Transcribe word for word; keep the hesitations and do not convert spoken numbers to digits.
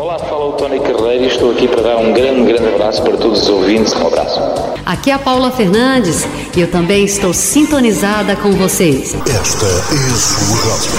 Olá, fala o Tony Carreiro e estou aqui para dar um grande, grande abraço para todos os ouvintes. Um abraço. Aqui é a Paula Fernandes e eu também estou sintonizada com vocês. Esta é a sua rádio.